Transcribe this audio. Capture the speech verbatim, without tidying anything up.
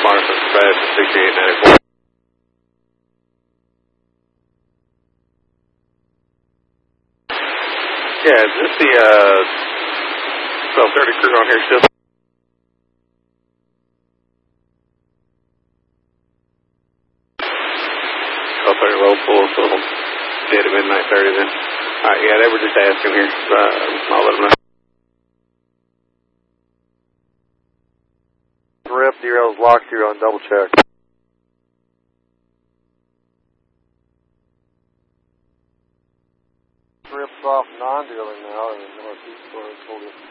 Martha, bad sixty-eight ninety-four. Yeah, is this the uh, twelve thirty crew on here still? twelve thirty roll full, so dead at midnight thirty then. Alright, yeah, they were just asking here, so uh, I'll let them know. Rep, derail's locked here on double check. Rip's off non-derailing now, and northeast corner told you.